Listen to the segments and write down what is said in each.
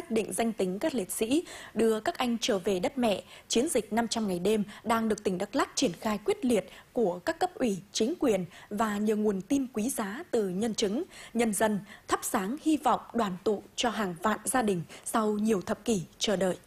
xác định danh tính các liệt sĩ, đưa các anh trở về đất mẹ. Chiến dịch 500 ngày đêm đang được tỉnh Đắk Lắk triển khai quyết liệt của các cấp ủy, chính quyền và nhiều nguồn tin quý giá từ nhân chứng, nhân dân, thắp sáng hy vọng đoàn tụ cho hàng vạn gia đình sau nhiều thập kỷ chờ đợi.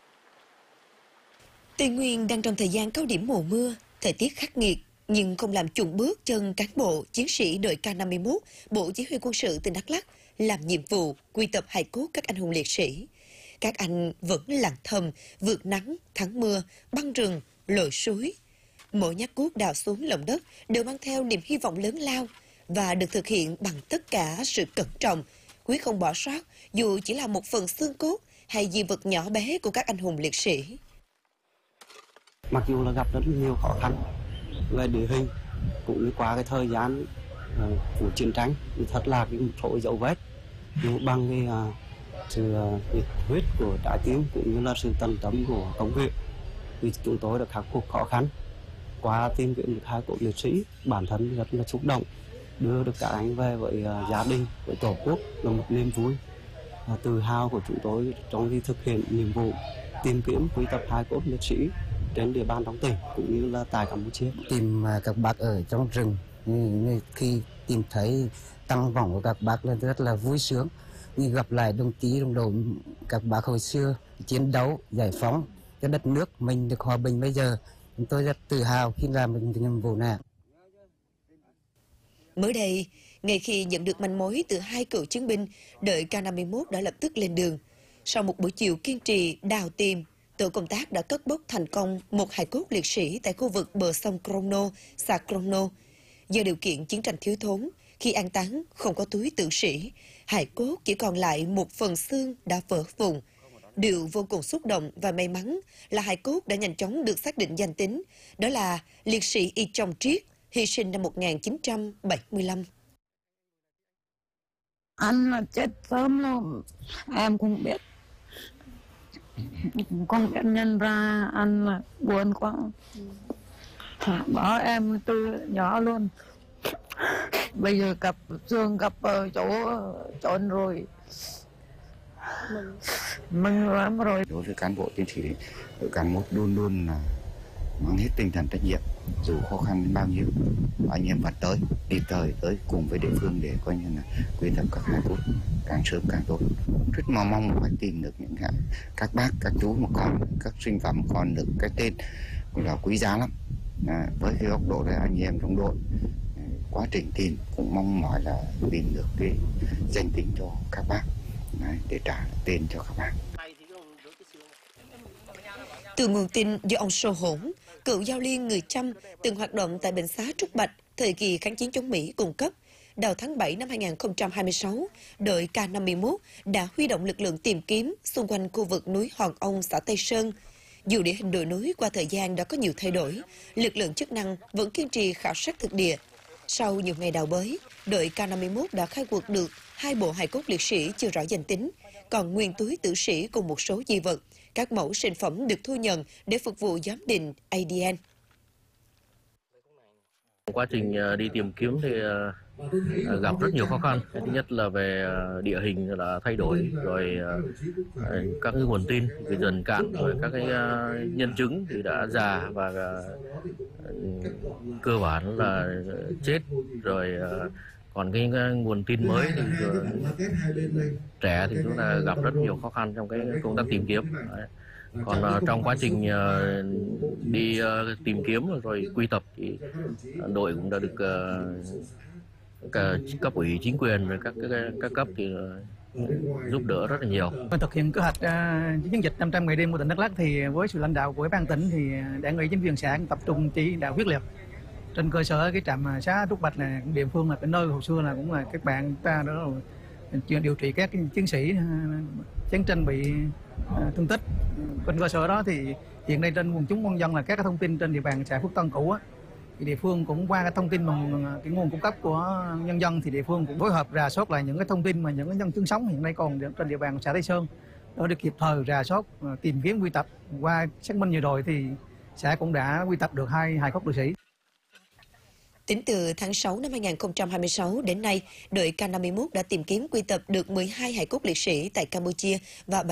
Tây Nguyên đang trong thời gian cao điểm mùa mưa, thời tiết khắc nghiệt, nhưng không làm chùn bước chân cán bộ, chiến sĩ đội K51, Bộ Chỉ huy Quân sự tỉnh Đắk Lắk làm nhiệm vụ quy tập hài cốt các anh hùng liệt sĩ. Các anh vẫn lặng thầm, vượt nắng, thắng mưa, băng rừng, lội suối. Mỗi nhát cuốc đào xuống lòng đất đều mang theo niềm hy vọng lớn lao và được thực hiện bằng tất cả sự cẩn trọng, quyết không bỏ sót dù chỉ là một phần xương cốt hay di vật nhỏ bé của các anh hùng liệt sĩ. Mặc dù là gặp rất nhiều khó khăn về địa hình cũng như qua cái thời gian của chiến tranh, thật là cái một số dấu vết nhưng bằng cái sự nhiệt huyết của trái tim cũng như là sự tận tâm của công việc thì chúng tôi đã khắc phục khó khăn qua tìm kiếm được hai cốt liệt sĩ. Bản thân rất là xúc động, đưa được cả anh về với gia đình, với tổ quốc là một niềm vui tự hào của chúng tôi trong khi thực hiện nhiệm vụ tìm kiếm quy tập hai cốt liệt sĩ trên địa bàn trong tỉnh cũng như là tại Campuchia. Tìm các bác ở trong rừng, khi tìm thấy tăng vong của các bác là rất là vui sướng, như gặp lại đồng chí đồng đội các bác hồi xưa chiến đấu giải phóng cho đất nước mình được hòa bình bây giờ. Chúng tôi rất tự hào khi làm nhiệm vụ này. Mới đây, ngay khi nhận được manh mối từ hai cựu chiến binh, đội K51 đã lập tức lên đường. Sau một buổi chiều kiên trì đào tìm, tổ công tác đã cất bốc thành công một hài cốt liệt sĩ tại khu vực bờ sông Crono, xã Crono. Do điều kiện chiến tranh thiếu thốn, khi an táng không có túi tử sĩ, hài cốt chỉ còn lại một phần xương đã vỡ vụn. Điều vô cùng xúc động và may mắn là hài cốt đã nhanh chóng được xác định danh tính, đó là liệt sĩ Y Trong Triết, hy sinh năm 1975. Anh là chết sớm luôn, em cũng biết. Con em nhận ra anh là buồn quá. Bỏ em từ nhỏ luôn. Bây giờ gặp xương gặp ở chỗ trốn rồi. Mừng lắm rồi. Đối với cán bộ chiến sĩ, đội K51 luôn luôn là mang hết tinh thần trách nhiệm, dù khó khăn đến bao nhiêu, anh em vẫn tới, kịp thời tới cùng với địa phương để coi như là quy tập các hài cốt càng sớm càng tốt. Rất mong phải tìm được những các bác, các chú mà còn các sinh phẩm còn được cái tên cũng là quý giá lắm. Với cái góc độ là anh em trong đội, quá trình tìm cũng mong mỏi là tìm được cái danh tính cho các bác để trả tên cho các bác. Từ nguồn tin do ông Sô Hổn, cựu giao liên người Chăm từng hoạt động tại bệnh xá Trúc Bạch thời kỳ kháng chiến chống Mỹ cung cấp, đầu tháng 7 năm 2026, đội K51 đã huy động lực lượng tìm kiếm xung quanh khu vực núi Hòn Ông, xã Tây Sơn. Dù địa hình đồi núi qua thời gian đã có nhiều thay đổi, lực lượng chức năng vẫn kiên trì khảo sát thực địa. Sau nhiều ngày đào bới, đội K51 đã khai quật được 2 bộ hài cốt liệt sĩ chưa rõ danh tính, còn nguyên túi tử sĩ cùng một số di vật. Các mẫu sinh phẩm được thu nhận để phục vụ giám định ADN. Quá trình đi tìm kiếm thì gặp rất nhiều khó khăn. Thứ nhất là về địa hình là thay đổi, rồi các cái nguồn tin thì dần cạn, rồi các cái nhân chứng thì đã già và cơ bản là chết rồi. Còn cái nguồn tin mới thì trẻ thì chúng ta gặp rất nhiều khó khăn trong cái công tác tìm kiếm. Còn trong quá trình đi tìm kiếm rồi quy tập thì đội cũng đã được cấp ủy chính quyền rồi các cấp thì giúp đỡ rất là nhiều. Thực hiện kế hoạch chiến dịch 500 ngày đêm của tỉnh Đắk Lắk thì với sự lãnh đạo của Ủy ban tỉnh thì đảng ủy chính quyền xã tập trung chỉ đạo quyết liệt. Trên cơ sở cái trạm xá Trúc Bạch là địa phương là cái nơi hồi xưa là cũng là các bạn ta đó chuyện điều trị các chiến sĩ chiến tranh bị thương tích. Trên cơ sở đó thì hiện nay trên quần chúng nhân dân là các cái thông tin trên địa bàn xã Phước Tân cũ á, thì địa phương cũng qua cái thông tin bằng cái nguồn cung cấp của nhân dân thì địa phương cũng phối hợp rà soát lại những cái thông tin mà những cái nhân chứng sống hiện nay còn trên địa bàn xã Tây Sơn để được kịp thời rà soát tìm kiếm quy tập. Qua xác minh vừa rồi thì xã cũng đã quy tập được 2 hài cốt liệt sĩ. Tính từ tháng 6 năm 2026 đến nay, đội K51 đã tìm kiếm quy tập được 12 hài cốt liệt sĩ tại Campuchia và